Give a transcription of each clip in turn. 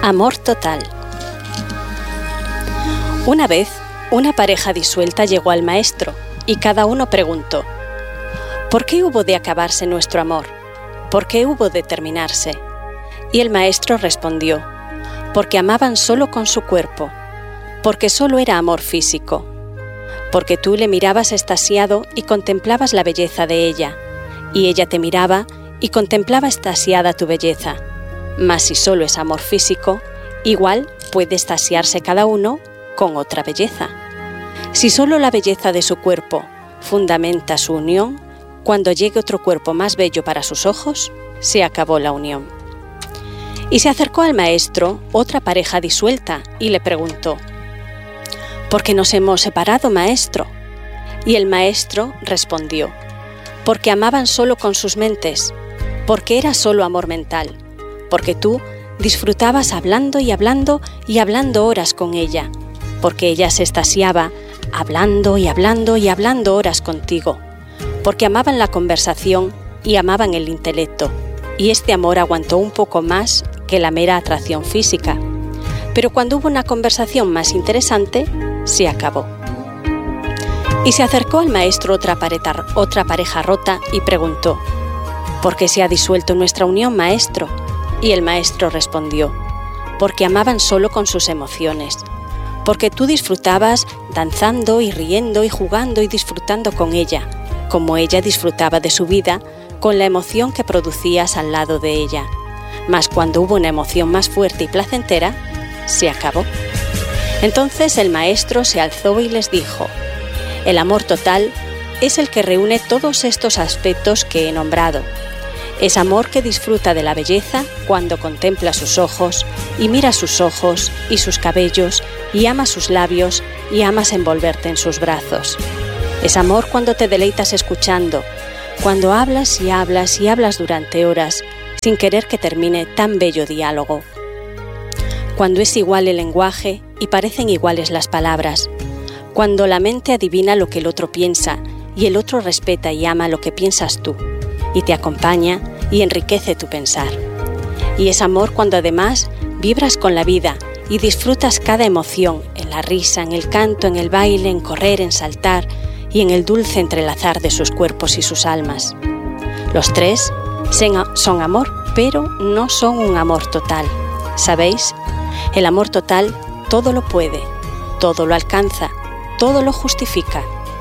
Amor total. Una vez, una pareja disuelta llegó al maestro y cada uno preguntó: ¿por qué hubo de acabarse nuestro amor? ¿Por qué hubo de terminarse? Y el maestro respondió: porque amaban solo con su cuerpo, porque solo era amor físico, porque tú le mirabas extasiado y contemplabas la belleza de ella, y ella te miraba y contemplaba extasiada tu belleza. Mas si solo es amor físico, igual puede extasiarse cada uno con otra belleza. Si solo la belleza de su cuerpo fundamenta su unión, cuando llegue otro cuerpo más bello para sus ojos, se acabó la unión. Y se acercó al maestro otra pareja disuelta y le preguntó: ¿por qué nos hemos separado, maestro? Y el maestro respondió: porque amaban solo con sus mentes, porque era solo amor mental, porque tú disfrutabas hablando y hablando y hablando horas con ella, porque ella se extasiaba hablando y hablando y hablando horas contigo, porque amaban la conversación y amaban el intelecto, y este amor aguantó un poco más que la mera atracción física. Pero cuando hubo una conversación más interesante, se acabó. Y se acercó al maestro otra pareja rota y preguntó: ¿por qué se ha disuelto nuestra unión, maestro? Y el maestro respondió: porque amaban solo con sus emociones, porque tú disfrutabas danzando y riendo y jugando y disfrutando con ella, como ella disfrutaba de su vida con la emoción que producías al lado de ella. Mas cuando hubo una emoción más fuerte y placentera, se acabó. Entonces el maestro se alzó y les dijo: el amor total es el que reúne todos estos aspectos que he nombrado. Es amor que disfruta de la belleza cuando contempla sus ojos y mira sus ojos y sus cabellos y ama sus labios y amas envolverte en sus brazos. Es amor cuando te deleitas escuchando, cuando hablas y hablas y hablas durante horas sin querer que termine tan bello diálogo. Cuando es igual el lenguaje y parecen iguales las palabras. Cuando la mente adivina lo que el otro piensa y el otro respeta y ama lo que piensas tú, y te acompaña y enriquece tu pensar. Y es amor cuando además vibras con la vida y disfrutas cada emoción, en la risa, en el canto, en el baile, en correr, en saltar y en el dulce entrelazar de sus cuerpos y sus almas. Los tres son amor, pero no son un amor total. ¿Sabéis? El amor total todo lo puede, todo lo alcanza, todo lo justifica.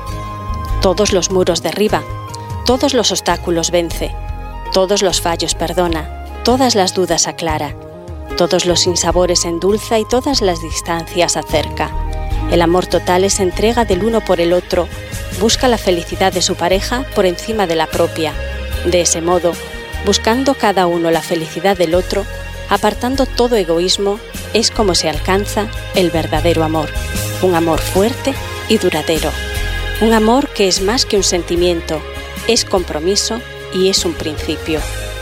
Todos los muros derriba, todos los obstáculos vence, todos los fallos perdona, todas las dudas aclara, todos los sinsabores endulza y todas las distancias acerca. El amor total es entrega del uno por el otro, busca la felicidad de su pareja por encima de la propia. De ese modo, buscando cada uno la felicidad del otro, apartando todo egoísmo, es como se alcanza el verdadero amor, un amor fuerte y duradero, un amor que es más que un sentimiento, es compromiso y es un principio.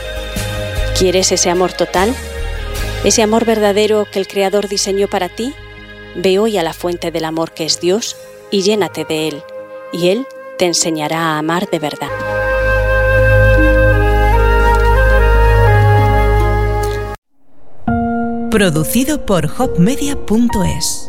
¿Quieres ese amor total? ¿Ese amor verdadero que el Creador diseñó para ti? Ve hoy a la fuente del amor que es Dios y llénate de Él, y Él te enseñará a amar de verdad. Producido por hopmedia.es